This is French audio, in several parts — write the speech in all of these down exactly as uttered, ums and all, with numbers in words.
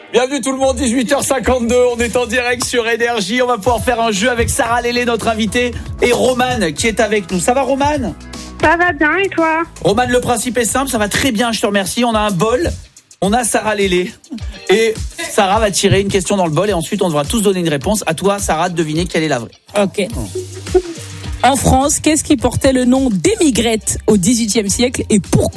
Bienvenue tout le monde, dix-huit heures cinquante-deux, on est en direct sur Énergie, on va pouvoir faire un jeu avec Sarah Lélé, notre invitée, et Romane qui est avec nous. Ça va Romane ? Ça va bien et toi ? Romane, le principe est simple, ça va très bien, je te remercie. On a un bol, on a Sarah Lélé, et Sarah va tirer une question dans le bol et ensuite on devra tous donner une réponse. À toi Sarah de deviner quelle est la vraie. Ok. En France, qu'est-ce qui portait le nom d'émigrette au dix-huitième siècle et pourquoi ?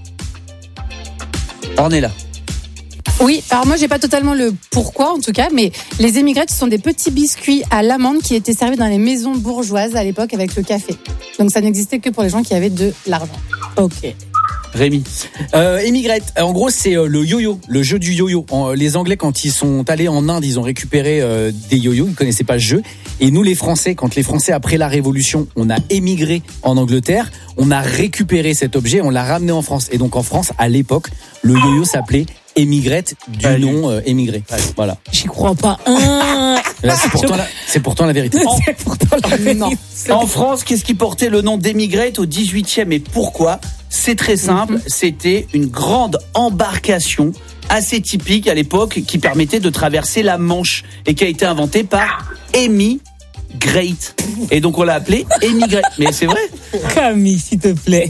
Ornella. Oui, alors moi j'ai pas totalement le pourquoi en tout cas, mais les émigrettes ce sont des petits biscuits à l'amande qui étaient servis dans les maisons bourgeoises à l'époque avec le café. Donc ça n'existait que pour les gens qui avaient de l'argent. Ok. Rémi. Euh, émigrette, en gros c'est euh, le yo-yo, le jeu du yo-yo. En, les Anglais quand ils sont allés en Inde, ils ont récupéré euh, des yo-yo, ils connaissaient pas ce jeu. Et nous les Français, quand les Français après la Révolution, on a émigré en Angleterre, on a récupéré cet objet, on l'a ramené en France. Et donc en France, à l'époque, le yo-yo s'appelait émigrette du Allez. nom euh, émigré. Allez. Voilà. J'y crois pas. Un. Là, c'est pourtant la, c'est pourtant la vérité. C'est pourtant la vérité. En France, qu'est-ce qui portait le nom d'émigrette au dix-huitième et pourquoi ? C'est très simple, mm-hmm. C'était une grande embarcation assez typique à l'époque qui permettait de traverser la Manche et qui a été inventée par Amy Great. Et donc on l'a appelée émigrée. Mais c'est vrai. Camille, s'il te plaît.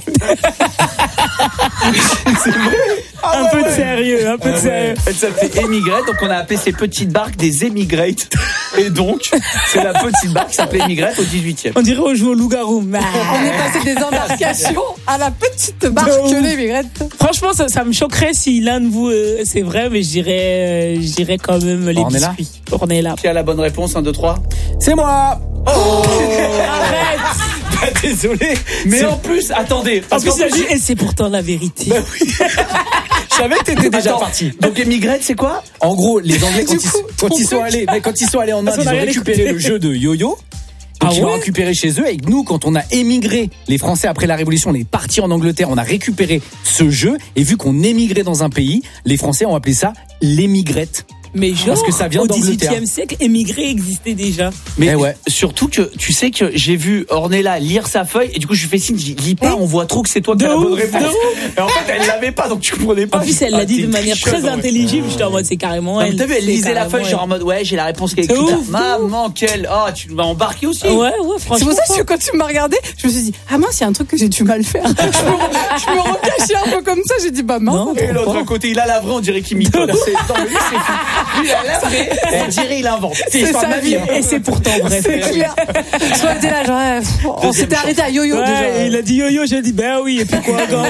C'est vrai. Ah un ouais, peu ouais. de sérieux, un peu Ah de ouais. sérieux. Elle s'appelait émigrette, donc on a appelé ces petites barques des émigrées. Et donc, c'est la petite barque qui s'appelait émigrette au dix-huitième. On dirait on joue au loup-garou. On est passé des embarcations à la petite barque De ouf. l'émigrette. Franchement, ça, ça me choquerait si l'un de vous, euh, c'est vrai, mais je dirais, euh, je dirais quand même les Ornella. biscuits. Ornella. Qui a la bonne réponse, un, deux, trois. C'est moi. Oh Arrête. Bah, désolé. Mais en plus, attendez. En plus, qu'en il a dit, et c'est pourtant la vérité. Bah oui. Je savais que t'étais déjà Attends, parti. Donc émigrette, c'est quoi ? En gros, les Anglais quand, Du ils, coup, quand ton ils sont truc. allés, mais quand ils sont allés en Inde, Parce qu'on ils a ont rien récupéré écouté. le jeu de yo-yo. Donc Ah ils l'ont ouais récupéré chez eux. Et nous, quand on a émigré, les Français après la Révolution, on est parti en Angleterre, on a récupéré ce jeu. Et vu qu'on émigrait dans un pays, les Français ont appelé ça l'émigrette. Mais genre, Parce que ça vient au d'Angleterre. dix-huitième siècle, émigré existait déjà. Mais Eh ouais. surtout que tu sais que j'ai vu Ornella lire sa feuille et du coup je lui fais signe, je dis lis pas, on voit trop que c'est toi qui De as la bonne ouf, réponse. de ouf. Et en fait elle l'avait pas donc tu comprenais pas. En plus, elle l'a Ah, dit t'es de manière tricheuse, très ouais. intelligible. J'étais en mode, c'est carrément Non, mais elle. t'as vu, elle C'est lisait la carrément feuille genre en elle. mode ouais j'ai la réponse qui est C'est écrite là. ouf, de Maman quelle, oh tu vas embarquer aussi. Ouais, ouais, C'est franchement. pour ça que quand tu m'as regardé, je me suis dit ah mince, il y a un truc que j'ai du mal faire. je, me, je me recachais un peu comme ça, j'ai dit bah mince. Non, Et l'autre Pourquoi côté il a la vraie, on dirait qu'il mitonne. C'est- Non mais lui c'est fou. Lui il a la vraie, on dirait il invente. C'est C'est l'histoire de sa ma vie. hein. Et c'est pourtant vrai. C'est clair. Soit t'es là, genre, ouais, pff, on Deuxième s'était chance. arrêté à yo-yo Ouais, déjà. il a dit yo-yo, j'ai dit ben oui, et puis quoi encore.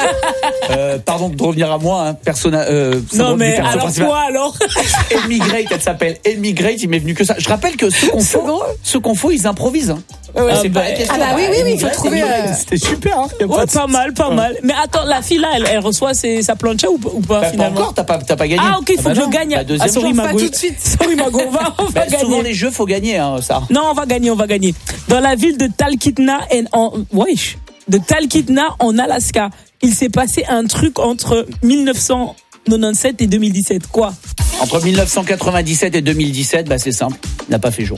Euh, pardon de revenir à moi, hein, persona, euh, Non symbole mais du perso alors principal. quoi alors? Emigrate, elle s'appelle Emigrate, il m'est venu que ça. Je rappelle que ceux qu'on faut, drôle. ceux qu'on faut, ils improvisent. Hein. Ouais, Ah c'est bah, pas la question. ah bah oui, oui, oui, il faut Emigrate, trouver, Emigrate, euh, C'était super. Hein. Y a Ouais, de- pas mal, pas mal. Mais attends, la fille là, elle, elle reçoit ses, sa plancha ou, ou pas Bah, pas finalement? encore, t'as pas, t'as pas gagné. Ah ok, il faut bah que je non. gagne. Bah, deuxième ah sorry chance. Mago. Pas tout de suite. Sorry Mago, on va, on va Bah, souvent gagner. les jeux, faut gagner, hein, ça. Non, on va gagner, on va gagner. Dans la ville de Talkeetna, en, wesh, de Talkeetna en Alaska, il s'est passé un truc entre mille neuf cent quatre-vingt-dix-sept et deux mille dix-sept. Quoi? Entre mille neuf cent quatre-vingt-dix-sept et deux mille dix-sept, bah c'est simple, il n'a pas fait jour.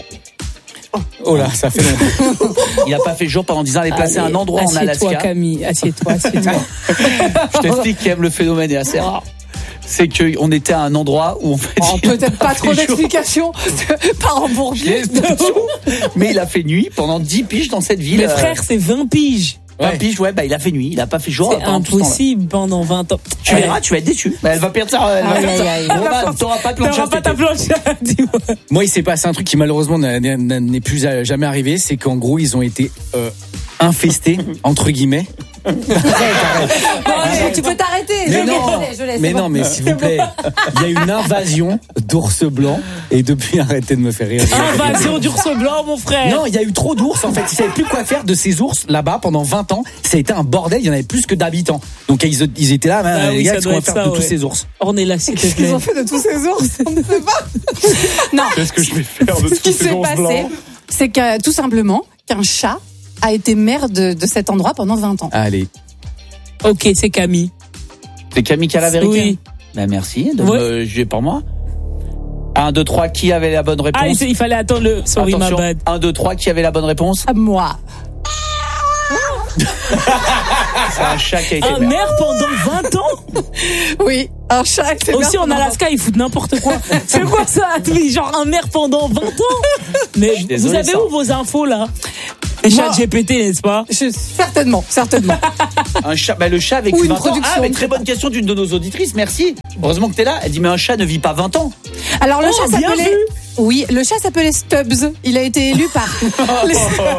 Oh là, ça fait longtemps. Il n'a pas fait jour pendant dix ans, il est placé à un endroit en Assieds-toi, Alaska. Camille, assieds-toi, assieds-toi. Je t'explique qui aime le phénomène est assez rare. C'est qu'on était à un endroit où en fait. Oh, il a peut-être pas trop fait jour. d'explications par Je Hambourgier. laisse de tout. Mais il a fait nuit pendant dix piges dans cette ville. Mais euh, frère, c'est vingt piges. vingt Ouais. piges, ouais, bah il a fait nuit, il a pas fait jour. C'est pendant tout ce temps-là. impossible pendant vingt ans. Tu verras, tu vas être déçu. Bah, elle va perdre ça. Elle va Aïe, perdre ça. aïe, aïe. Roman, t'auras pas de planche. T'auras pas ta planche. Dis-moi. Moi, il s'est passé un truc qui malheureusement n'a- n'a- n'est plus à- jamais arrivé, c'est qu'en gros, ils ont été euh, infestés entre guillemets. Bon, allez, tu peux t'arrêter. Mais je non, laisse, je laisse, mais c'est non, bon. mais s'il vous plaît, il y a une invasion d'ours blancs et depuis arrêtez de me faire rire. Invasion d'ours blanc, mon frère. Non, il y a eu trop d'ours en fait. Ils savaient plus quoi faire de ces ours là-bas pendant vingt ans. Ça a été un bordel. Il y en avait plus que d'habitants. Donc ils, ils étaient là, Ah les oui, gars, ça qu'est-ce qu'on doit va être faire ça, de tous ouais. ces ours? Ornella, s'il te Qu'est-ce qu'ils plaît. ont fait de tous ces ours? On ne sait pas. Non. Qu'est-ce que je vais faire de Ce tous qui ces s'est ours passé, blancs? c'est que tout simplement qu'un chat a été maire de, de cet endroit pendant vingt ans. Allez. Ok, c'est Camille. C'est Camille qui a la vérité. Oui. Bah merci de Ouais. me juger pour moi. un, deux, trois, qui avait la bonne réponse? Ah, il, il fallait attendre le. Sorry, Attention, my bad. un, deux, trois, qui avait la bonne réponse? À moi. C'est un chat qui a été Un mère. maire pendant vingt ans. Oui, un chat. c'est Aussi bien en pendant- Alaska, ils foutent n'importe quoi. C'est quoi ça? Mais genre un maire pendant vingt ans. Mais vous désolé, avez ça. où vos infos là? Les Moi- chats G P T, n'est-ce pas? Je- Certainement, certainement. Un chat, bah le chat avec Ou une vingt ans. production. Ah, mais très bonne question d'une de nos auditrices, merci. Heureusement que t'es là. Elle dit, mais un chat ne vit pas vingt ans. Alors le Oh, chat bien s'appelait. vu. Oui, le chat s'appelait Stubbs. Il a été élu par. les-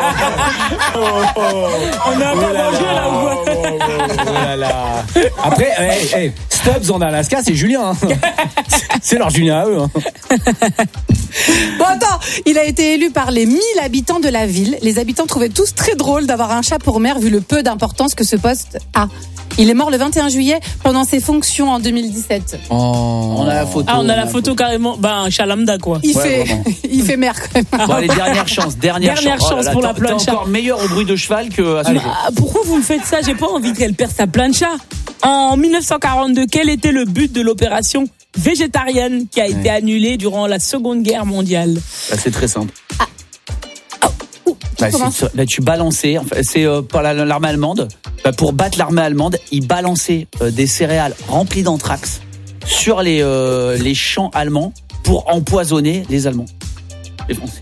On n'a pas mangé là ou quoi? Oh là là. Après, hey, hey, Stubbs en Alaska, c'est Julien. hein. C'est leur Julien à eux. hein. Bon attends, il a été élu par les mille habitants de la ville. Les habitants trouvaient tous très drôle d'avoir un chat pour maire vu le peu d'importance que ce poste a. Il est mort le vingt et un juillet pendant ses fonctions en deux mille dix-sept. Oh. On a la photo. Ah, on a la photo carrément. Bah, un chat lambda quoi. Il Ouais, fait, vraiment. il fait maire quand même. Bon, allez, dernière chance, dernière, Dernière chance. chance là pour là, la t'es- plancha. T'es encore meilleur au bruit de cheval que à ce jeu. Ah, pourquoi vous me faites ça? J'ai pas envie qu'elle perde sa plancha. En mille neuf cent quarante-deux, quel était le but de l'opération végétarienne qui a été annulée durant la Seconde Guerre mondiale? Bah, c'est très simple. Qui Bah, commence c'est- là, tu balançais, enfin, c'est euh, par la- l'armée allemande. Bah, pour battre l'armée allemande, ils balançaient euh, des céréales remplies d'anthrax sur les, euh, les champs allemands pour empoisonner les Allemands. Les Français.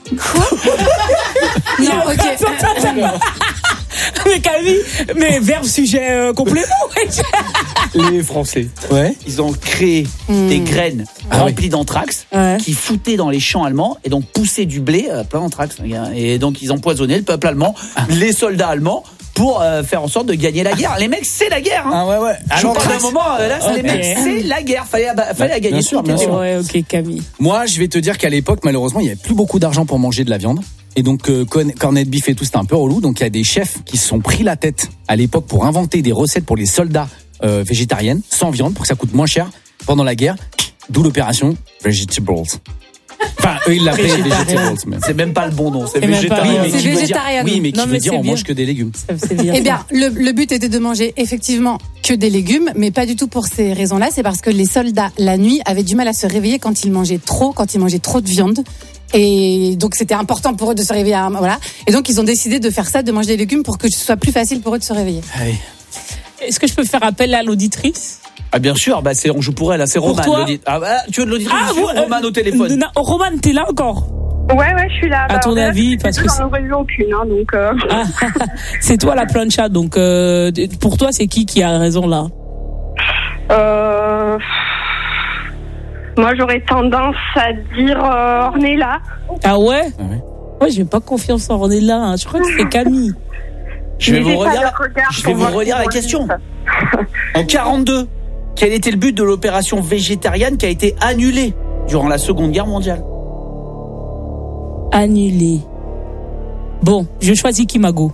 Non, ok. Mais Camille, mais verbe sujet euh, complément. ouais. Les Français. Ouais. Ils ont créé des graines Ah remplies d'anthrax Ouais. qui foutaient dans les champs allemands et donc poussaient du blé euh, plein d'anthrax. Et donc ils empoisonnaient le peuple allemand, les soldats allemands, pour euh, faire en sorte de gagner la guerre. Les mecs, c'est la guerre. Hein. Ah ouais, ouais. Je Alors, parle d'un moment, euh, là, c'est Ok. les mecs, c'est la guerre. Fallait, aba- fallait la gagner. bien sûr, bien sûr. Ouais, ok, Camille. moi, je vais te dire qu'à l'époque, malheureusement, il y avait plus beaucoup d'argent pour manger de la viande. Et donc, euh, corn- cornet de beef et tout, c'était un peu relou. Donc, il y a des chefs qui se sont pris la tête à l'époque pour inventer des recettes pour les soldats euh, végétariennes, sans viande, pour que ça coûte moins cher pendant la guerre. D'où l'opération Vegetables. Enfin, eux, ils l'appelaient Vegetables. Mais... C'est même pas le bon nom, c'est C'est même pas- végétarien. oui, mais C'est qui veut dire- végétarien. Oui, mais qui Non, veut mais dire c'est on bien. mange que des légumes. Ça, c'est bien. Eh bien, le, le but était de manger effectivement que des légumes, mais pas du tout pour ces raisons-là. C'est parce que les soldats, la nuit, avaient du mal à se réveiller quand ils mangeaient trop, quand ils mangeaient trop de viande. Et donc, c'était important pour eux de se réveiller. À, voilà. Et donc, ils ont décidé de faire ça, de manger des légumes pour que ce soit plus facile pour eux de se réveiller. Allez. Est-ce que je peux faire appel à l'auditrice? Ah, bien sûr, bah, c'est, on joue pour elle, là, c'est Pour Roman. toi l'audit- Ah, bah, tu veux de l'auditrice? Ah, Je suis vous, euh, Roman au téléphone. Na- Roman, t'es là encore? Ouais, ouais, je suis là. À ton en fait, avis, parce que j'en ai vu aucune, hein, donc. Euh... Ah, c'est toi la plancha, donc euh, pour toi, c'est qui qui a raison là? euh... Moi, j'aurais tendance à dire euh, Ornella. Ah ouais? Ah ouais. Ouais, j'ai pas confiance en Ornella. Hein. Je crois que c'est Camille. Je vais Mais vous j'ai pas relire, le regard je vais pour vous voir relire si la on question. lit. En quarante-deux, quel était le but de l'opération végétarienne qui a été annulée durant la Seconde Guerre mondiale? Annulé. Bon, je choisis Kimago.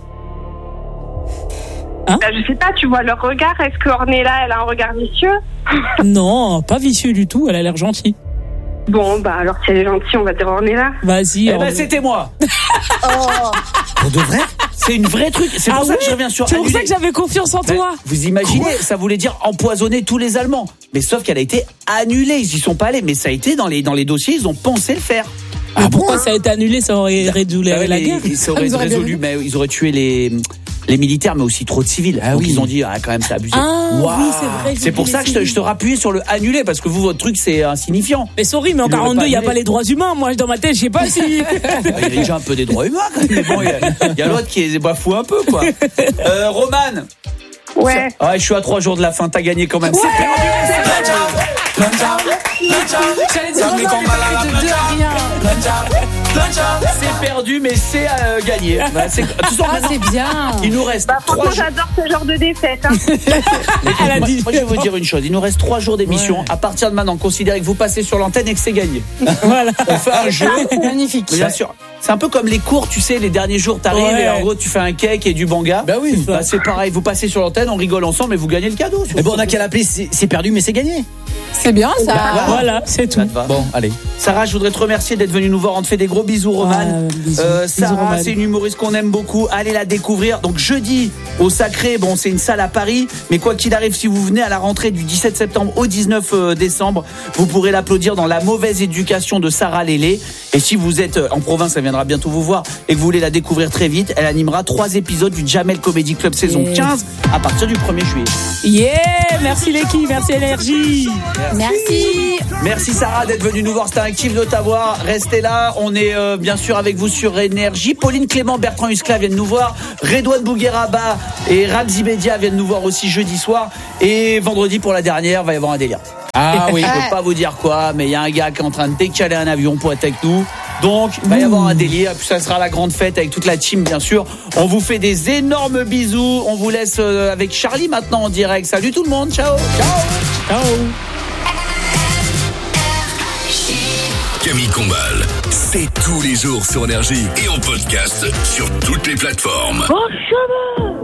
Bah, je sais pas, tu vois leur regard. Est-ce que Ornella, elle a un regard vicieux? Non, pas vicieux du tout. Elle a l'air gentille. Bon, bah alors si elle est gentille, on va dire Ornella. Vas-y. Eh ben, Ornella. c'était moi. Pour de vrai? C'est une vraie truc. C'est pour Ah ça que oui, je reviens sur c'est pour ça annulé. que j'avais confiance en Mais toi. Vous imaginez, ça voulait dire empoisonner tous les Allemands. Mais sauf qu'elle a été annulée. Ils y sont pas allés. Mais ça a été dans les, dans les dossiers, ils ont pensé le faire. Ah, pourquoi ça a été annulé? Ça aurait réduit Bah ouais, la les- guerre. Ils auraient Ils auraient bien résolu, vu. mais ils auraient tué les, les militaires, mais aussi trop de civils. Ah Donc oui. ils ont dit, ah, quand même, c'est abusé. Ah, Waouh. oui, c'est vrai, j'ai C'est pour vu ça les que je te, je te civils. rappuyais sur le annulé, parce que vous, votre truc, c'est insignifiant. Mais sorry, mais en Il aurait quarante-deux, pas il n'y a annulé. pas les droits humains. Moi, dans ma tête, je sais pas si. Il y a déjà un peu des droits humains, quand même. Mais bon, il y a, il y a l'autre qui les bafoue un peu, quoi. Euh, Roman. Ouais. Ouais, je suis à trois jours de la fin, t'as gagné quand même. C'est perdu, mais c'est perdu. J'allais dire, non, mais De deux à rien. C'est perdu, mais c'est euh, gagné. Bah, c'est- de toute façon, Ah, maintenant, c'est bien. il nous reste Bah trois franchement, jours. j'adore ce genre de défaite. Hein. Elle a Moi, dit. moi, je vais vous dire une chose. Il nous reste trois jours d'émission. Ouais. À partir de maintenant, considérez que vous passez sur l'antenne et que c'est gagné. Voilà. On fait un jeu. Magnifique. Bien sûr. C'est un peu comme les cours, tu sais, les derniers jours, t'arrives Ouais. et en gros, tu fais un cake et du banga. Bah oui. Bah, c'est pareil. Vous passez sur l'antenne, on rigole ensemble et vous gagnez le cadeau. Eh ben, on a qu'à l'appeler, c'est c'est perdu, mais c'est gagné. C'est bien ça. Bah, Voilà, c'est tout. Ça te va. Bon, allez. Sarah, je voudrais te remercier d'être venue nous voir. On te fait des gros bisous, Roman. Ah, bisous. Euh, Bisous, Sarah, Roman. c'est une humoriste qu'on aime beaucoup. Allez la découvrir. Donc jeudi au Sacré, bon, c'est une salle à Paris, mais quoi qu'il arrive, si vous venez à la rentrée du dix-sept septembre au dix-neuf décembre, vous pourrez l'applaudir dans La mauvaise éducation de Sarah Lélé. Et si vous êtes en province, elle viendra bientôt vous voir et que vous voulez la découvrir très vite, elle animera trois épisodes du Jamel Comedy Club saison Yeah. quinze à partir du premier juillet. Yeah, merci l'équipe, merci Énergie. Merci. Merci Sarah d'être venue nous voir, c'était un kiff de t'avoir. Restez là, on est euh, bien sûr avec vous sur Énergie. Pauline Clément, Bertrand Huskla viennent nous voir. Redouane Bougueraba et Ramzi Bedia viennent nous voir aussi jeudi soir. Et vendredi pour la dernière, va y avoir un délire. Ah oui. Je peux pas vous dire quoi, mais il y a un gars qui est en train de décaler un avion pour être avec nous. Donc, il va y avoir un délire. Puis ça sera la grande fête avec toute la team, bien sûr. On vous fait des énormes bisous. On vous laisse euh, avec Charlie maintenant en direct. Salut tout le monde. Ciao. Ciao. Ciao. Camille Combal, c'est tous les jours sur Énergie et en podcast sur toutes les plateformes. Bon chemin.